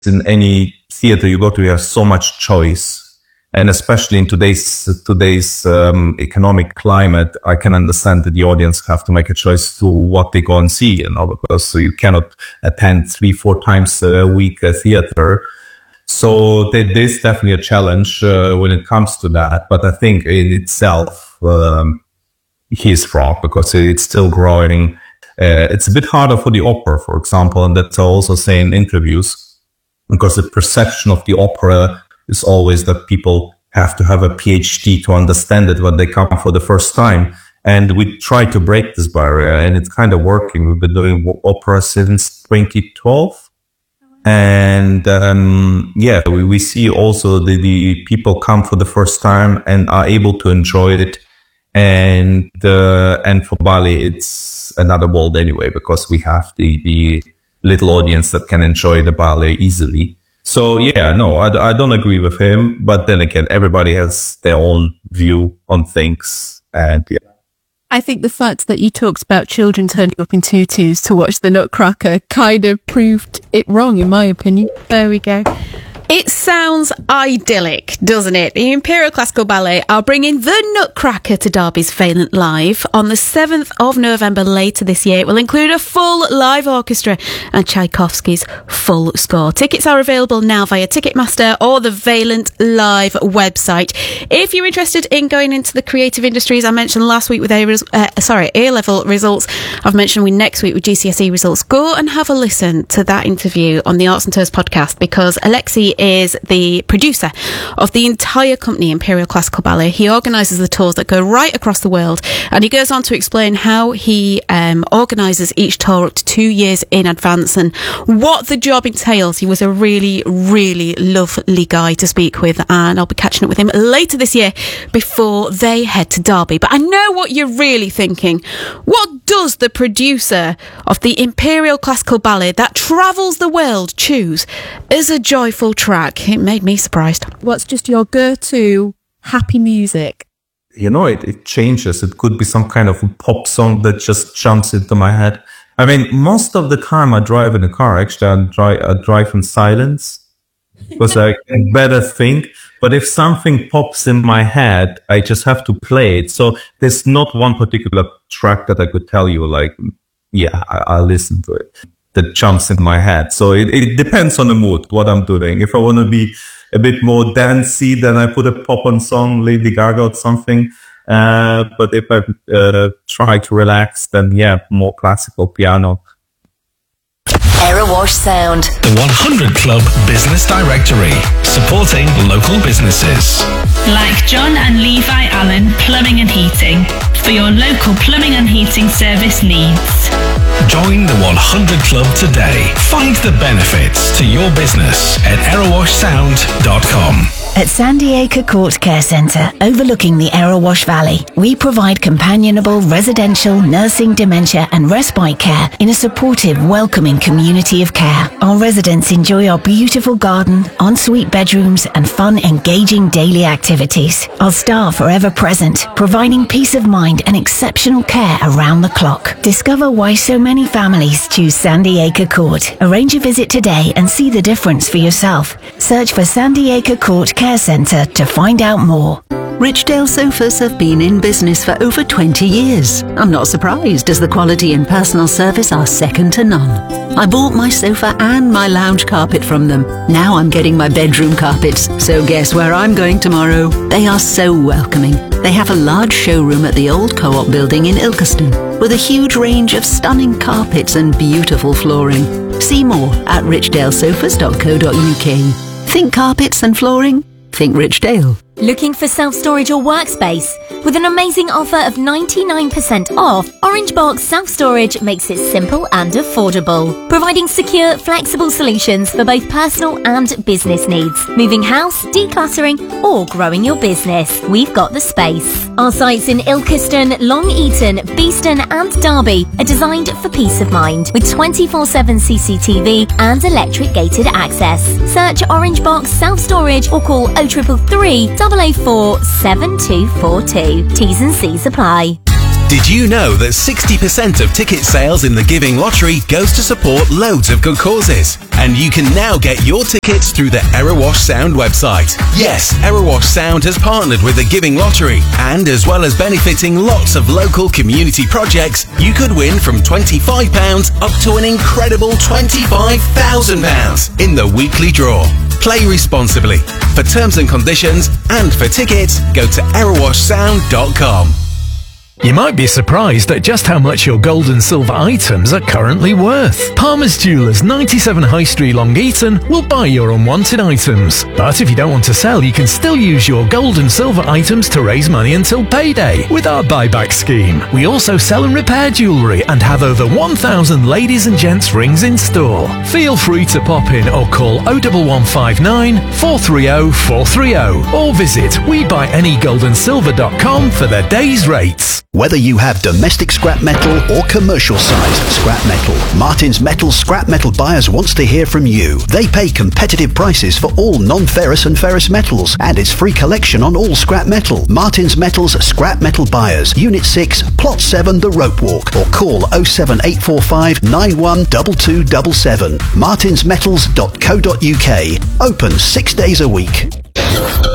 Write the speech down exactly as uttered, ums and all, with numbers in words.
in any theater you go to, you have so much choice. And especially in today's today's um, economic climate, I can understand that the audience have to make a choice to what they go and see, you know, because so you cannot attend three, four times a week a theater. So there's definitely a challenge uh, when it comes to that. But I think in itself, um, he's wrong because it's still growing. Uh, it's a bit harder for the opera, for example, and that's I also say in interviews, because the perception of the opera is always that people have to have a PhD to understand it when they come for the first time. And we try to break this barrier, and it's kind of working. We've been doing opera since twenty twelve. And um, yeah, we, we see also the, the people come for the first time and are able to enjoy it. And uh, and for ballet, it's another world anyway, because we have the, the little audience that can enjoy the ballet easily. So yeah, no, I, I don't agree with him. But then again, everybody has their own view on things. And yeah. I think the fact that you talked about children turning up in tutus to watch the Nutcracker kind of proved it wrong, in my opinion. There we go. It sounds idyllic, doesn't it? The Imperial Classical Ballet are bringing the Nutcracker to Derby's Vaillant Live on the seventh of November later this year. It will include a full live orchestra and Tchaikovsky's full score. Tickets are available now via Ticketmaster or the Vaillant Live website. If you're interested in going into the creative industries, I mentioned last week with A, uh, sorry, A-level results. I've mentioned we next week with G C S E results. Go and have a listen to that interview on the Arts and Tours podcast, because Alexei is the producer of the entire company, Imperial Classical Ballet. He organises the tours that go right across the world, and he goes on to explain how he um, organises each tour up to two years in advance and what the job entails. He was a really, really lovely guy to speak with, and I'll be catching up with him later this year before they head to Derby. But I know what you're really thinking. What does the producer of the Imperial Classical Ballet that travels the world choose as a joyful track? It made me surprised. What's just your go-to happy music? You know, it, it changes. It could be some kind of pop song that just jumps into my head. I mean, most of the time I drive in a car. Actually, I drive, I drive in silence because I can better think. But if something pops in my head, I just have to play it. So there's not one particular track that I could tell you, like, yeah, I, I'll listen to it. That jumps in my head. So it, it depends on the mood, what I'm doing. If I want to be a bit more dancey, then I put a pop-on song, Lady Gaga or something. Uh, but if I uh, try to relax, then yeah, more classical piano. Erewash Sound. The one hundred Club Business Directory, supporting local businesses. Like John and Levi Allen Plumbing and Heating, for your local plumbing and heating service needs. Join the one hundred Club today. Find the benefits to your business at erewash sound dot com. At Sandy Acre Court Care Centre, overlooking the Erewash Valley, we provide companionable residential, nursing, dementia and respite care in a supportive, welcoming community of care. Our residents enjoy our beautiful garden, ensuite bedrooms and fun, engaging daily activities. Our staff are ever present, providing peace of mind and exceptional care around the clock. Discover why so many families choose Sandy Acre Court. Arrange a visit today and see the difference for yourself. Search for Sandy Acre Court Care Centre to find out more. Richdale Sofas have been in business for over twenty years. I'm not surprised, as the quality and personal service are second to none. I bought my sofa and my lounge carpet from them. Now I'm getting my bedroom carpets, so guess where I'm going tomorrow? They are so welcoming. They have a large showroom at the old Co-op building in Ilkeston, with a huge range of stunning carpets and beautiful flooring. See more at richdale sofas dot co dot uk. Think carpets and flooring? Think Richdale. Looking for self-storage or workspace? With an amazing offer of ninety-nine percent off, Orange Box Self-Storage makes it simple and affordable, providing secure, flexible solutions for both personal and business needs. Moving house, decluttering, or growing your business, we've got the space. Our sites in Ilkeston, Long Eaton, Beeston and Derby are designed for peace of mind, with twenty-four seven C C T V and electric gated access. Search Orange Box Self-Storage or call oh three three three, double oh four, seven two four two. T's and C's apply. Did you know that sixty percent of ticket sales in the Giving Lottery goes to support loads of good causes? And you can now get your tickets through the Erewash Sound website. Yes, Erewash Sound has partnered with the Giving Lottery, and as well as benefiting lots of local community projects, you could win from twenty-five pounds up to an incredible twenty-five thousand pounds in the weekly draw. Play responsibly. For terms and conditions and for tickets, go to erewash sound dot com. You might be surprised at just how much your gold and silver items are currently worth. Palmer's Jewellers, ninety-seven High Street, Long Eaton, will buy your unwanted items. But if you don't want to sell, you can still use your gold and silver items to raise money until payday with our buyback scheme. We also sell and repair jewellery and have over one thousand ladies and gents rings in store. Feel free to pop in or call oh one one five nine, four three oh, four three oh or visit we buy any gold and silver dot com for their day's rates. Whether you have domestic scrap metal or commercial size scrap metal, Martin's Metals Scrap Metal Buyers wants to hear from you. They pay competitive prices for all non-ferrous and ferrous metals, and it's free collection on all scrap metal. Martin's Metals Scrap Metal Buyers, Unit six, Plot seven, The Rope Walk, or call oh seven eight four five, nine one two two seven seven. martins metals dot co dot uk. Open six days a week.